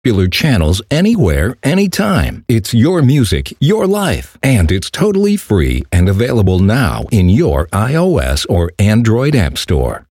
popular channels anywhere, anytime. It's your music, your life, and it's totally free and available now in your iOS or Android app store.